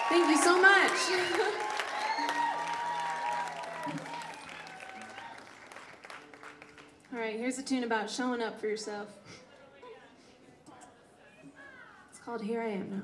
Thank you so much. All right, here's a tune about showing up for yourself. It's called Here I Am Now.